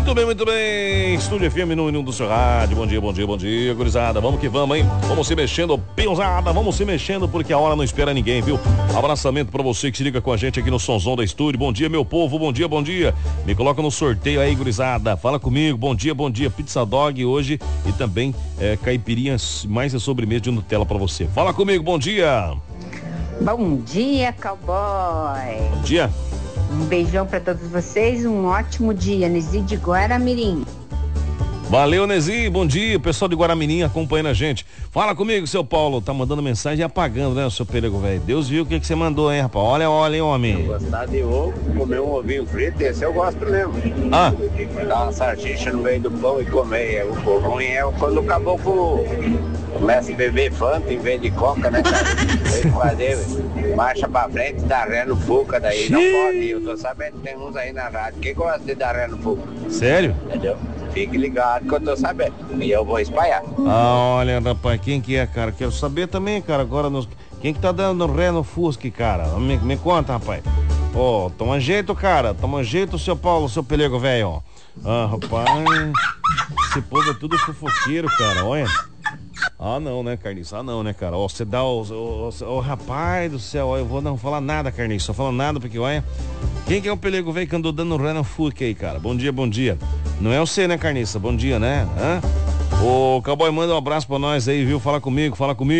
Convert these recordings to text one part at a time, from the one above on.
Muito bem. Estúdio FM no do seu rádio. Bom dia, gurizada. Vamos que vamos, hein? Vamos se mexendo, peãozada. Vamos se mexendo porque a hora não espera ninguém, viu? Abraçamento pra você que se liga com a gente aqui no Sonzão da Estúdio. Bom dia, meu povo. Bom dia. Me coloca no sorteio aí, gurizada. Fala comigo. Bom dia. Pizza Dog hoje e também caipirinhas mais a sobremesa de Nutella pra você. Fala comigo. Bom dia. Bom dia, cowboy. Bom dia. Um beijão pra todos vocês, um ótimo dia, Nesi de Guaramirim. Valeu, Nesi, bom dia, o pessoal de Guaramirim acompanhando a gente. Fala comigo, seu Paulo, tá mandando mensagem e apagando, né, o seu Perego, velho. Deus viu o que você mandou, hein, rapaz. Olha, hein, homem. Eu gostar de ovo, comer um ovinho frito, esse eu gosto mesmo. Dar uma salsicha no meio do pão e comer. O ruim é quando o caboclo começa a beber Fanta em vez de Coca, né, cara? Tem que fazer marcha pra frente, dar ré no Fuca, daí não pode. Eu tô sabendo que tem uns aí na rádio que gosta de dar ré no Fuca. Sério? Entendeu? Fique ligado que eu tô sabendo. E eu vou espalhar. Olha, rapaz, quem que é, cara? Quero saber também, cara, agora quem que tá dando ré no Fusca, cara? Me conta, rapaz. Toma jeito, cara. Toma jeito, seu Paulo, seu pelego, velho, rapaz, esse povo é tudo fofoqueiro, cara, olha. Não, né, Carniça? Não, né, cara? Você dá rapaz do céu, eu vou não falar nada, Carniça, só falando nada, porque, olha, quem que é o pelego velho que andou dando ré no Fusca aí, cara? Bom dia. Não é você, né, Carniça? Bom dia, né? Ô, cowboy, manda um abraço pra nós aí, viu? Fala comigo.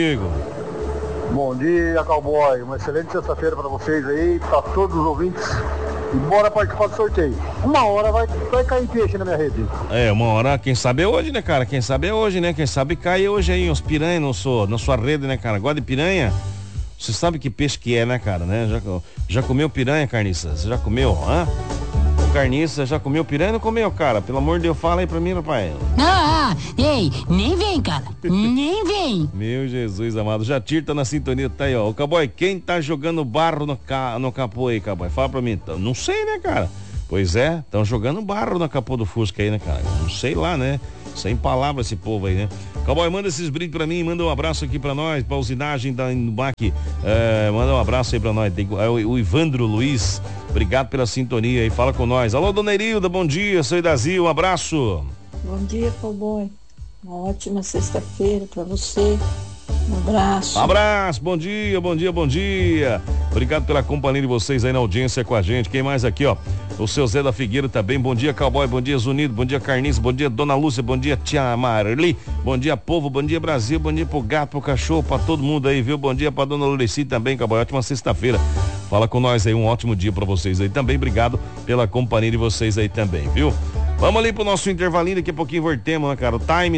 Bom dia, cowboy. Uma excelente sexta-feira pra vocês aí, pra todos os ouvintes. E bora participar do sorteio. Uma hora vai cair peixe na minha rede. Uma hora, quem sabe é hoje, né, cara? Quem sabe cai hoje aí uns piranha na sua rede, né, cara? Gosta de piranha? Você sabe que peixe que é, né, cara, né? Já comeu piranha, Carniça? Você já comeu, O Carniça já comeu piranha ou não comeu, cara? Pelo amor de Deus, fala aí pra mim, rapaz. Ei, nem vem, cara. Nem vem. Meu Jesus amado, Jatir tá na sintonia, tá aí, ó. O cowboy, quem tá jogando barro no capô aí, cowboy? Fala pra mim. Não sei, né, cara? Pois é, estão jogando barro no capô do Fusca aí, né, cara? Não sei lá, né? Sem palavras esse povo aí, né? Cowboy, manda esses brindes pra mim, manda um abraço aqui pra nós, pra usinagem da Inubac. Manda um abraço aí pra nós. O Ivandro Luiz, obrigado pela sintonia aí, fala com nós. Alô, dona Erilda, bom dia, sou Idazi, um abraço. Bom dia, cowboy. Uma ótima sexta-feira pra você. Um abraço. Bom dia. Obrigado pela companhia de vocês aí na audiência com a gente. Quem mais aqui, ó? O seu Zé da Figueira também. Bom dia, cowboy. Bom dia, Zunido. Bom dia, Carniça. Bom dia, Dona Lúcia. Bom dia, Tia Marli. Bom dia, povo. Bom dia, Brasil. Bom dia pro gato, pro cachorro, pra todo mundo aí, viu? Bom dia pra Dona Lureci também, cowboy. Ótima sexta-feira. Fala com nós aí, um ótimo dia pra vocês aí também. Obrigado pela companhia de vocês aí também, viu? Vamos ali pro nosso intervalinho, daqui a pouquinho voltemos, né, cara? Time.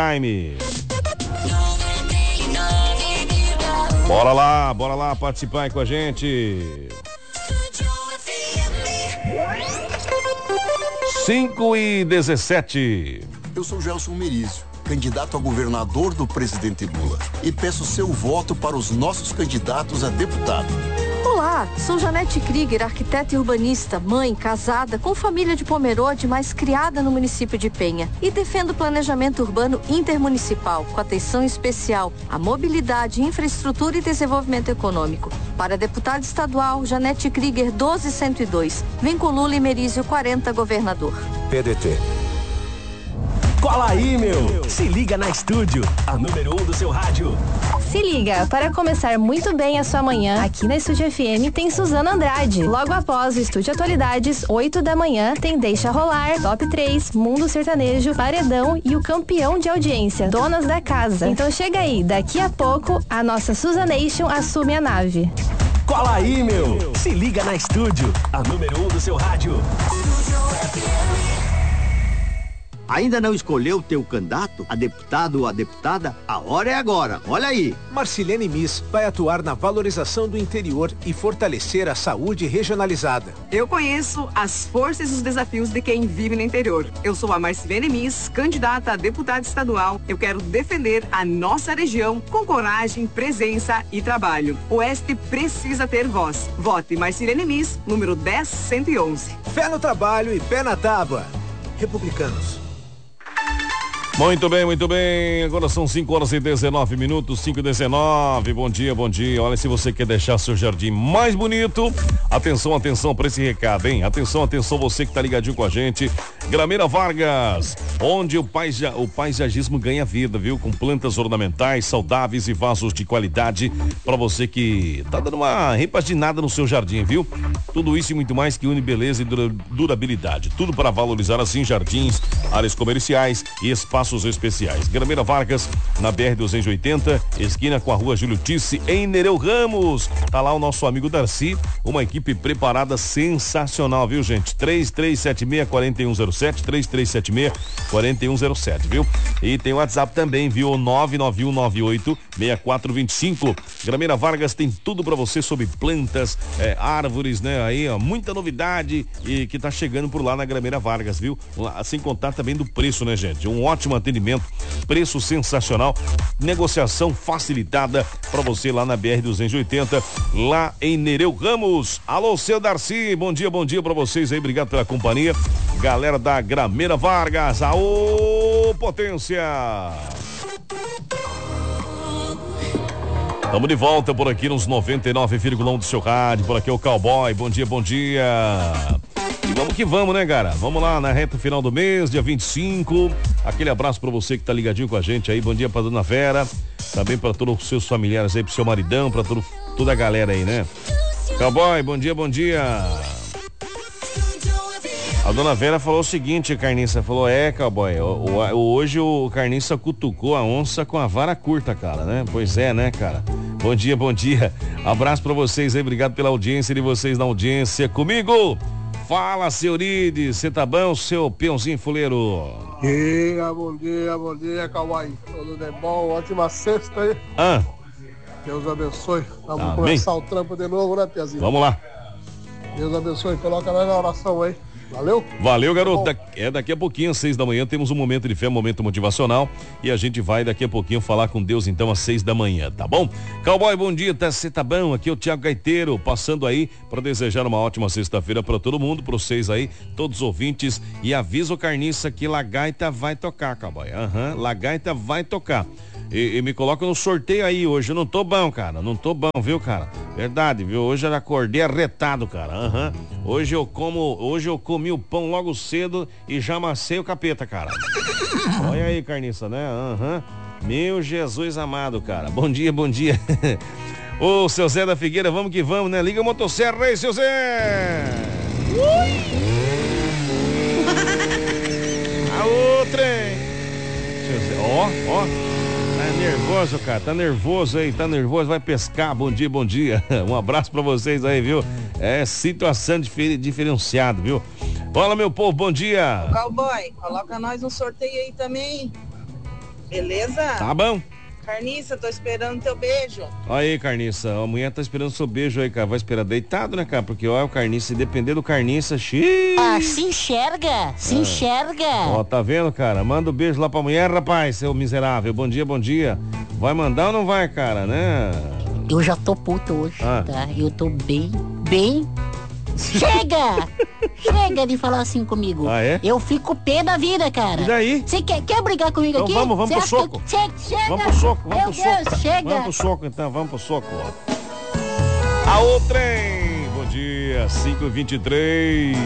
Bora lá participar aí com a gente. 5:17. Eu sou Gelson Merizio, candidato a governador do presidente Lula, e peço seu voto para os nossos candidatos a deputado. Olá, sou Janete Krieger, arquiteta e urbanista, mãe, casada, com família de Pomerode, mas criada no município de Penha. E defendo o planejamento urbano intermunicipal, com atenção especial à mobilidade, infraestrutura e desenvolvimento econômico. Para deputado estadual, Janete Krieger, 12102. Vem com Lula e Merizio, 40, governador. PDT. Cola aí, meu! Se liga na Estúdio, a número 1 do seu rádio. Se liga, para começar muito bem a sua manhã, aqui na Estúdio FM tem Suzana Andrade. Logo após o Estúdio Atualidades, 8 da manhã, tem Deixa Rolar, Top 3, Mundo Sertanejo, Paredão e o campeão de audiência, Donas da Casa. Então chega aí, daqui a pouco, a nossa Suzanation assume a nave. Cola aí, meu! Se liga na Estúdio, a número 1 do seu rádio. Ainda não escolheu o teu candidato, a deputado ou a deputada? A hora é agora, olha aí. Marcilene Miss vai atuar na valorização do interior e fortalecer a saúde regionalizada. Eu conheço as forças e os desafios de quem vive no interior. Eu sou a Marcilene Miss, candidata a deputada estadual. Eu quero defender a nossa região com coragem, presença e trabalho. O Oeste precisa ter voz. Vote Marcilene Miss, número 10111. Fé no trabalho e pé na tábua. Republicanos. Muito bem. Agora são 5:19, 5:19. Bom dia. Olha, se você quer deixar seu jardim mais bonito, atenção para esse recado, hein? Atenção, você que tá ligadinho com a gente. Grameira Vargas, onde o paisagismo ganha vida, viu? Com plantas ornamentais, saudáveis e vasos de qualidade para você que tá dando uma repaginada no seu jardim, viu? Tudo isso e muito mais que une beleza e durabilidade. Tudo para valorizar assim jardins, áreas comerciais e espaços especiais. Grameira Vargas, na BR-280, esquina com a rua Júlio Tice, em Nereu Ramos. Tá lá o nosso amigo Darcy, uma equipe preparada sensacional, viu, gente? 3376-4107, 3376-4107, viu? E tem o WhatsApp também, viu? 99198-6425. Grameira Vargas tem tudo pra você sobre plantas, árvores, né? Aí, ó, muita novidade e que tá chegando por lá na Grameira Vargas, viu? Sem contar também do preço, né, gente? Um ótimo atendimento, preço sensacional, negociação facilitada pra você lá na BR-280, lá em Nereu Ramos. Alô, seu Darcy, bom dia pra vocês aí, obrigado pela companhia. Galera da Grameira Vargas, aô, potência! Estamos de volta por aqui nos 99,1 do seu rádio, por aqui é o Cowboy, bom dia. E vamos que vamos, né, cara? Vamos lá na reta final do mês, dia 25. Aquele abraço pra você que tá ligadinho com a gente aí, bom dia pra dona Vera, também pra todos os seus familiares aí, pro seu maridão, pra toda a galera aí, né? Cowboy, bom dia. A dona Vera falou o seguinte, Carniça, falou, Cowboy, hoje o Carniça cutucou a onça com a vara curta, cara, né? Pois é, né, cara? Bom dia. Abraço pra vocês aí, obrigado pela audiência de vocês na audiência comigo. Fala, seu Urides, você tá bom, seu peãozinho fuleiro? Bom dia, Cowboy. Tudo de bom, ótima sexta aí. Deus abençoe. Vamos começar o trampo de novo, né, Piazinho? Vamos lá. Deus abençoe, coloca nós na oração aí. Valeu, garoto. Daqui a pouquinho, às 6 da manhã, temos um momento de fé, um momento motivacional. E a gente vai daqui a pouquinho falar com Deus, então, às 6 da manhã, tá bom? Cowboy, bom dia, você tá bom? Aqui é o Thiago Gaiteiro, passando aí para desejar uma ótima sexta-feira para todo mundo, para vocês aí, todos os ouvintes. E avisa o Carniça que Lagaita vai tocar, Cowboy. Lagaita vai tocar. E me coloca no sorteio aí hoje. Eu não tô bom, cara. Não tô bom, viu, cara? Verdade, viu? Hoje eu acordei arretado, cara. Hoje eu comi o pão logo cedo e já amassei o capeta, cara. Olha aí, Carniça, né? Meu Jesus amado, cara. Bom dia. Ô, seu Zé da Figueira, vamos que vamos, né? Liga a motosserra aí, seu Zé! Aô, trem! Seu Zé, ó. Tá nervoso, cara, tá nervoso, vai pescar, bom dia. Um abraço pra vocês aí, viu? É situação diferenciada, viu? Fala, meu povo, bom dia. Cowboy, coloca nós no sorteio aí também, beleza? Tá bom. Carniça, tô esperando teu beijo. Aí, Carniça, a mulher tá esperando seu beijo aí, cara. Vai esperar deitado, né, cara? Porque, ó, o Carniça, se depender do Carniça, xiii. Se enxerga. Ó, tá vendo, cara? Manda um beijo lá pra mulher, rapaz, seu miserável. Bom dia. Vai mandar ou não vai, cara, né? Eu já tô puto hoje, tá? Eu tô bem... Chega de falar assim comigo. Eu fico pé da vida, cara. E daí? Você quer brigar comigo então aqui? Vamos pro soco. Chega. Vamos pro soco. Chega. Vamos pro soco. Aô, trem. Bom dia, 5h23.